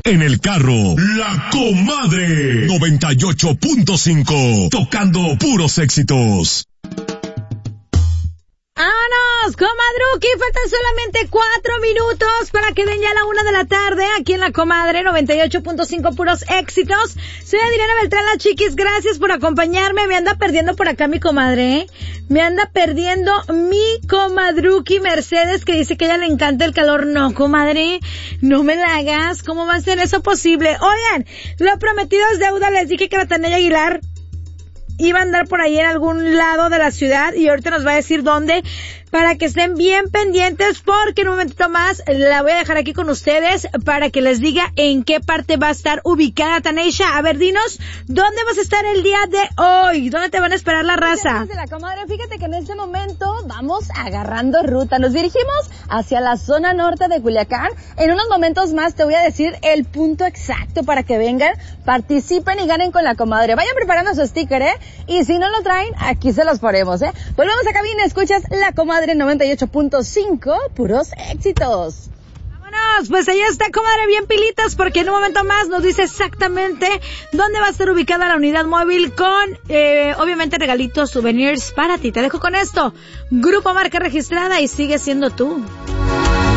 en el carro, La Comadre 98.5, tocando puros éxitos. ¡Vámonos, comadruki! Faltan solamente 4 minutos para que den ya la 1 de la tarde aquí en La Comadre 98.5 puros éxitos. Soy Adriana Beltrán, la chiquis, gracias por acompañarme. Me anda perdiendo por acá mi comadre, ¿eh? Me anda perdiendo mi comadruki Mercedes, que dice que a ella le encanta el calor. No, comadre, no me la hagas. ¿Cómo va a ser eso posible? Oigan, lo prometido es deuda. Les dije que la Tania Aguilar iba a andar por ahí en algún lado de la ciudad y ahorita nos va a decir dónde, para que estén bien pendientes, porque en un momentito más la voy a dejar aquí con ustedes para que les diga en qué parte va a estar ubicada Taneisha. A ver, dinos, ¿dónde vas a estar el día de hoy? ¿Dónde te van a esperar la raza? De la comadre, fíjate que en este momento vamos agarrando ruta. Nos dirigimos hacia la zona norte de Culiacán. En unos momentos más te voy a decir el punto exacto para que vengan, participen y ganen con la comadre. Vayan preparando su sticker, ¿eh? Y si no lo traen, aquí se los ponemos, ¿eh? Volvemos a cabina, escuchas La Comadre 98.5, puros éxitos. Vámonos, pues ahí está, comadre, bien pilitas, porque en un momento más nos dice exactamente dónde va a estar ubicada la unidad móvil con, obviamente, regalitos, souvenirs para ti. Te dejo con esto. Grupo Marca Registrada y sigue siendo tú.